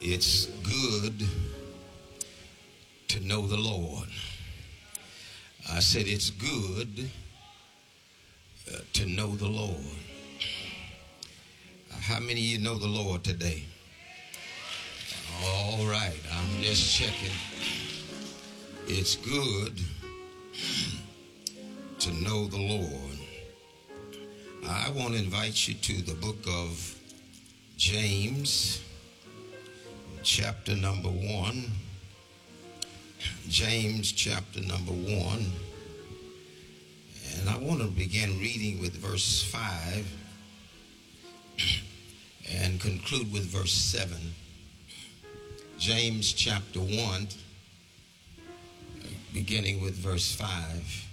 It's good to know the Lord. I said it's good to know the Lord. How many of you know the Lord today? All right, I'm just checking. It's good to know the Lord. I want to invite you to the book of James, chapter number 1. James chapter number 1. And I want to begin reading with verse 5 and conclude with verse 7. James chapter 1, beginning with verse 5.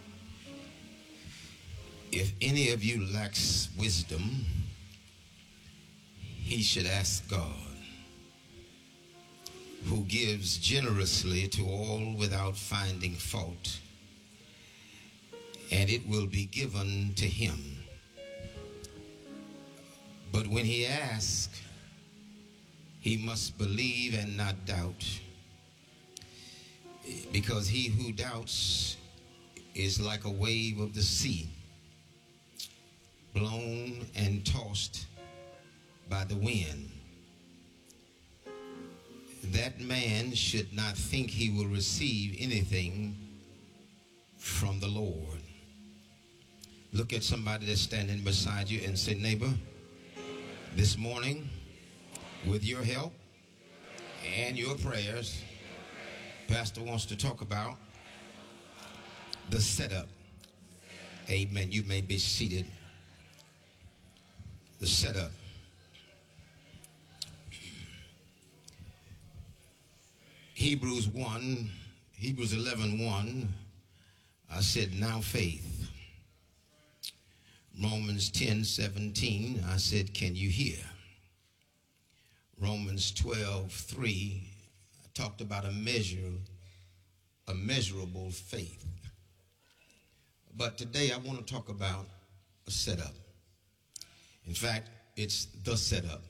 If any of you lacks wisdom, he should ask God, who gives generously to all without finding fault, and it will be given to him. But when he asks, he must believe and not doubt, because he who doubts is like a wave of the sea, blown and tossed by the wind. That man should not think he will receive anything from the Lord. Look at somebody that's standing beside you and say, neighbor, this morning, with your help and your prayers, Pastor wants to talk about the setup. Amen. You may be seated. The setup. Hebrews 11:1, I said, now faith. Romans 10:17, I said, can you hear? Romans 12:3, I talked about a measurable faith. But today I want to talk about a setup. In fact, it's the setup.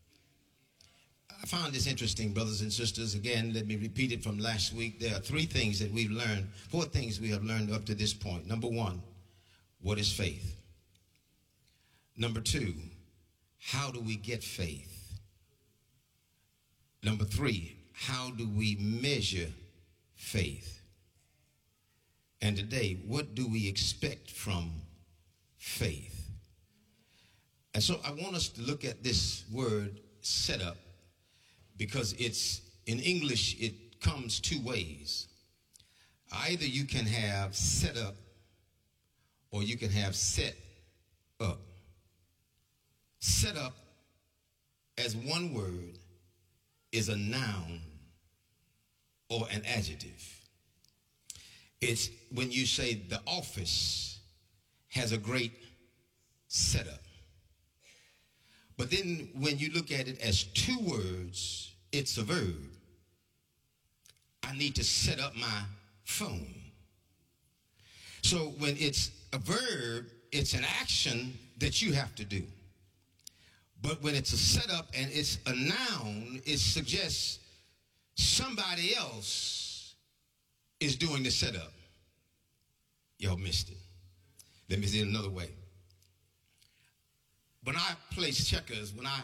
I found this interesting, brothers and sisters. Again, let me repeat it from last week. There are four things we have learned up to this point. Number one, what is faith? Number two, how do we get faith? Number three, how do we measure faith? And today, what do we expect from faith? And so I want us to look at this word setup, because it's, in English, it comes two ways. Either you can have set up or you can have set up. Set up as one word is a noun or an adjective. It's when you say the office has a great setup. But then when you look at it as two words, it's a verb. I need to set up my phone. So when it's a verb, it's an action that you have to do. But when it's a setup and it's a noun, it suggests somebody else is doing the setup. Y'all missed it. Let me say it another way. When I play checkers, I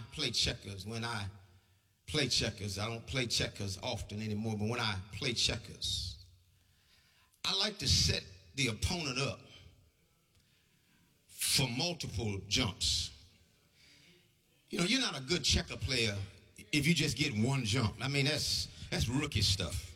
don't play checkers often anymore, but when I play checkers, I like to set the opponent up for multiple jumps. You know, you're not a good checker player if you just get one jump. I mean, that's rookie stuff.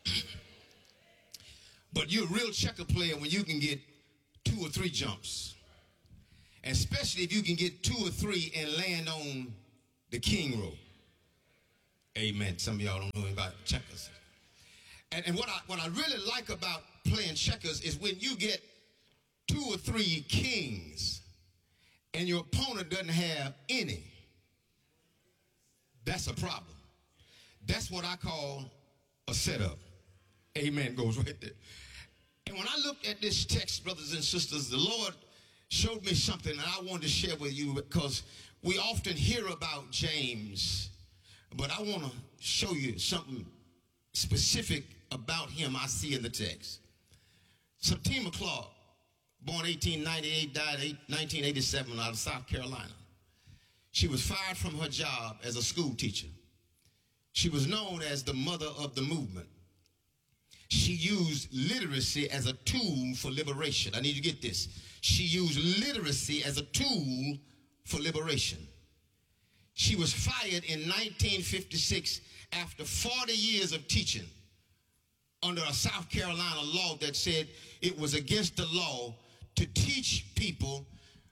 But you're a real checker player when you can get 2 or 3 jumps. And especially if you can get 2 or 3 and land on the king row. Amen. Some of y'all don't know about checkers. And what I really like about playing checkers is when you get 2 or 3 kings and your opponent doesn't have any. That's a problem. That's what I call a setup. Amen goes right there. And when I looked at this text, brothers and sisters, the Lord showed me something that I wanted to share with you, because we often hear about James But I want to show you something specific about him I see in the text. Septima Clark, born 1898, died 1987 out of South Carolina. She was fired from her job as a school teacher. She was known as the mother of the movement. She used literacy as a tool for liberation. I need you to get this. She used literacy as a tool for liberation. She was fired in 1956 after 40 years of teaching under a South Carolina law that said it was against the law to teach people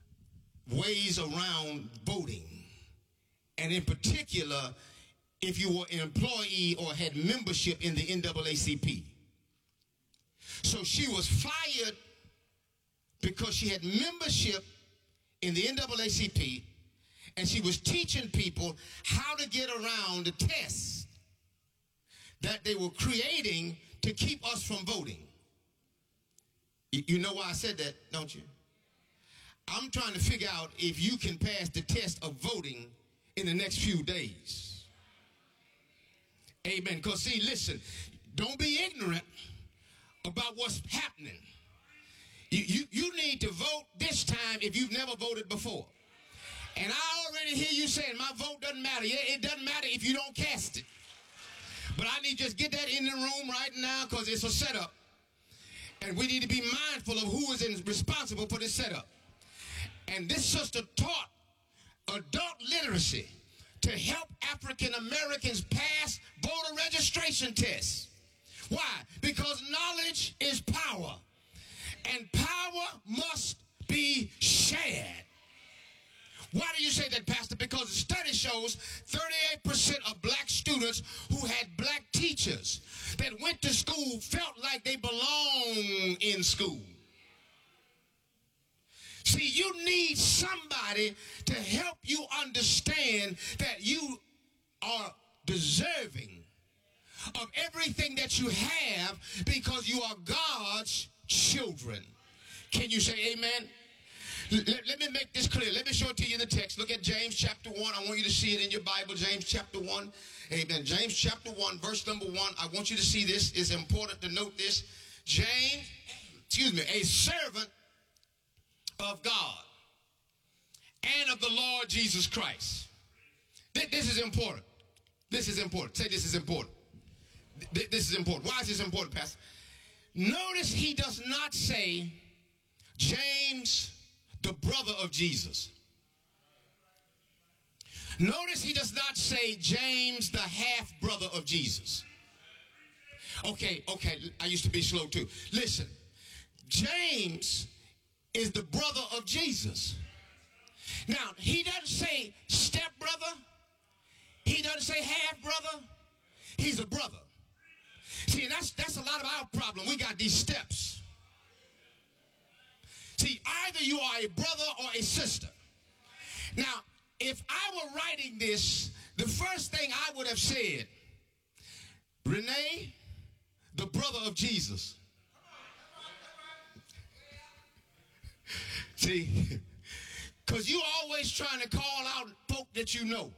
ways around voting. And in particular, if you were an employee or had membership in the NAACP. So she was fired because she had membership in the NAACP, and she was teaching people how to get around the tests that they were creating to keep us from voting. You know why I said that, don't you? I'm trying to figure out if you can pass the test of voting in the next few days. Amen. Because see, listen, don't be ignorant about what's happening. You need to vote this time if you've never voted before. And I already hear you saying my vote doesn't matter. Yeah, it doesn't matter if you don't cast it. But I need to just get that in the room right now because it's a setup. And we need to be mindful of who is responsible for this setup. And this sister taught adult literacy to help African Americans pass voter registration tests. Why? Because knowledge is power. And power must be shared. Why do you say that, Pastor? Because the study shows 38% of black students who had black teachers that went to school felt like they belonged in school. See, you need somebody to help you understand that you are deserving of everything that you have because you are God's children. Can you say amen? Let me make this clear. Let me show it to you in the text. Look at James chapter 1. I want you to see it in your Bible. James chapter 1. Amen. James chapter 1, verse number 1. I want you to see this. It's important to note this. James, a servant of God and of the Lord Jesus Christ. This is important. This is important. Say this is important. This is important. Why is this important, Pastor? Notice he does not say James, the brother of Jesus. Notice he does not say James, the half-brother of Jesus. Okay, I used to be slow too. Listen, James is the brother of Jesus. Now, he doesn't say step-brother. He doesn't say half-brother. He's a brother. See, that's a lot of our problem. We got these steps. See, either you are a brother or a sister. Now, if I were writing this, the first thing I would have said, Renee, the brother of Jesus. See, because you always trying to call out folk that you know.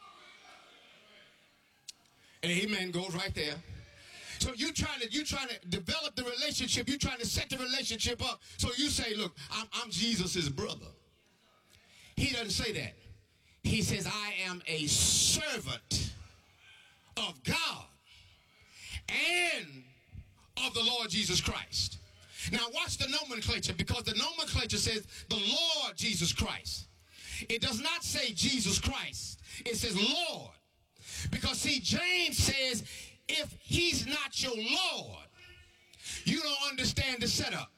Amen, goes right there. So you're trying to develop the relationship. You're trying to set the relationship up. So you say, look, I'm Jesus' brother. He doesn't say that. He says, I am a servant of God and of the Lord Jesus Christ. Now watch the nomenclature, because the nomenclature says the Lord Jesus Christ. It does not say Jesus Christ. It says Lord. Because see, James says, if he's not your Lord, you don't understand the setup.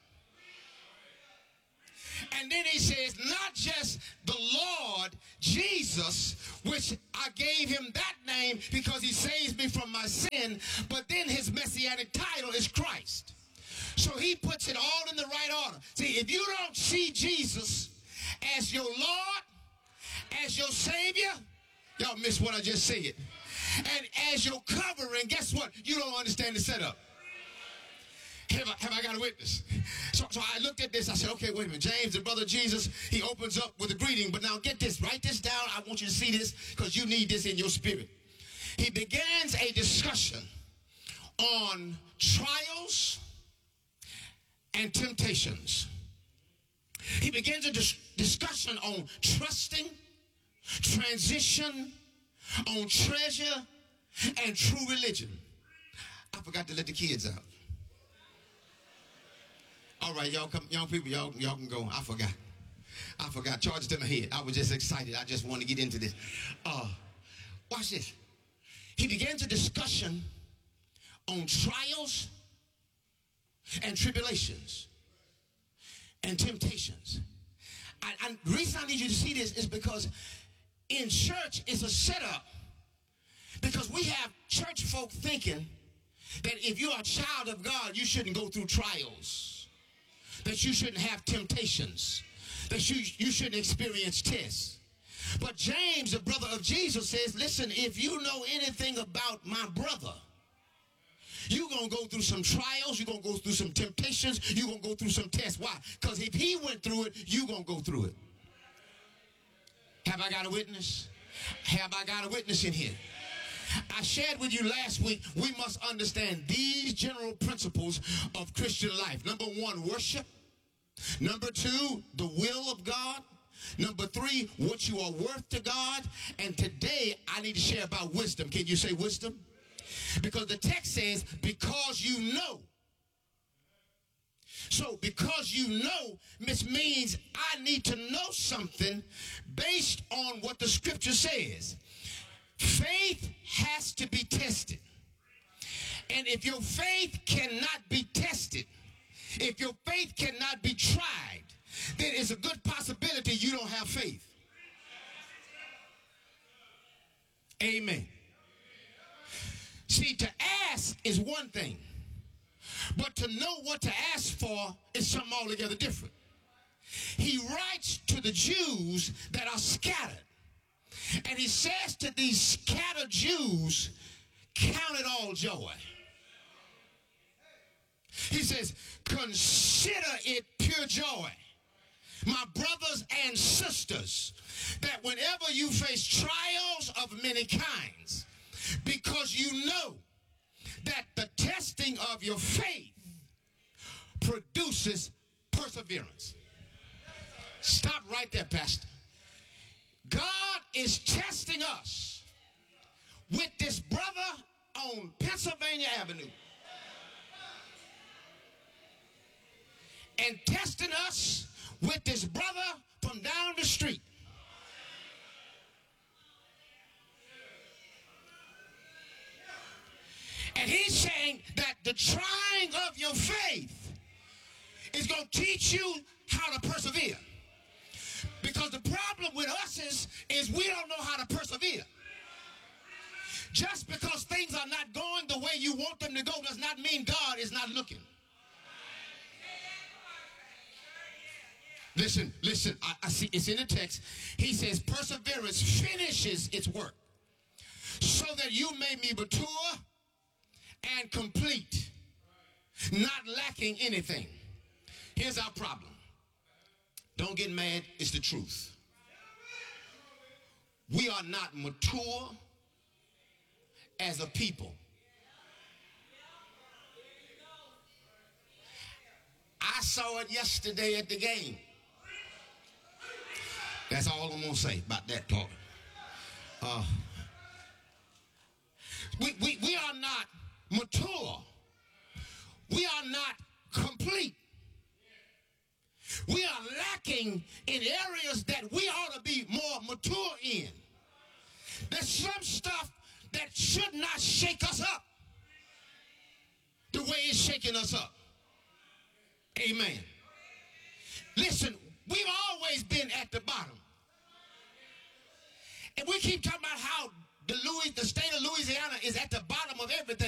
And then he says, not just the Lord Jesus, which I gave him that name because he saves me from my sin, but then his messianic title is Christ. So he puts it all in the right order. See, if you don't see Jesus as your Lord, as your Savior, y'all missed what I just said. And as your covering, guess what? You don't understand the setup. Have I got a witness? So I looked at this. I said, okay, wait a minute. James, the brother of Jesus, he opens up with a greeting. But now get this. Write this down. I want you to see this because you need this in your spirit. he begins a discussion on trials and temptations. He begins a discussion on trusting, transition, on treasure, and true religion. I forgot to let the kids out. All right, y'all come, young people, y'all can go. I forgot. Charge it to my head. I was just excited. I just want to get into this. Watch this. He begins a discussion on trials and tribulations and temptations. And the reason I need you to see this is because in church it's a setup, because we have church folk thinking that if you're a child of God, you shouldn't go through trials, that you shouldn't have temptations, that you shouldn't experience tests. But James, the brother of Jesus, says, listen, if you know anything about my brother, you're going to go through some trials, you're going to go through some temptations, you're going to go through some tests. Why? Because if he went through it, you're going to go through it. Have I got a witness? Have I got a witness in here? I shared with you last week, we must understand these general principles of Christian life. Number one, worship. Number two, the will of God. Number three, what you are worth to God. And today, I need to share about wisdom. Can you say wisdom? Because the text says, because you know. So because you know, this means I need to know something based on what the scripture says. Faith has to be tested. And if your faith cannot be tested, if your faith cannot be tried, then it's a good possibility you don't have faith. Amen. See, to ask is one thing, but to know what to ask for is something altogether different. He writes to the Jews that are scattered, and he says to these scattered Jews, count it all joy. He says, consider it pure joy, my brothers and sisters, that whenever you face trials of many kinds, because you know that the testing of your faith produces perseverance. Stop right there, Pastor. God is testing us with this brother on Pennsylvania Avenue and testing us with this brother from down the street. And he's saying that the trying of your faith is going to teach you how to persevere. Because the problem with us is we don't know how to persevere. Just because things are not going the way you want them to go does not mean God is not looking. Listen, I see it's in the text. He says perseverance finishes its work so that you may be mature and complete, not lacking anything. Here's our problem. Don't get mad, it's the truth. We are not mature as a people. I saw it yesterday at the game. That's all I'm going to say about that talk. We are not mature. We are not complete. We are lacking in areas that we ought to be more mature in. There's some stuff that should not shake us up the way it's shaking us up. Amen. Listen, we've always been at the bottom. And we keep talking about how the state of Louisiana is at the bottom of everything.